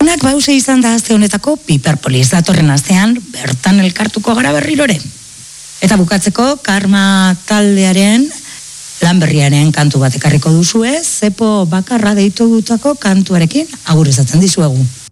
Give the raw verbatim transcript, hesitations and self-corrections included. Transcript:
Honak bause izan da aste honetako Piperpolis, datorren astean bertan elkartuko gara berrirore. Eta bukatzeko Karma taldearen lan berriaren kantu bat ekarriko duzue, Zepo bakarra deitu dutako kantuarekin agur esaten dizuegu.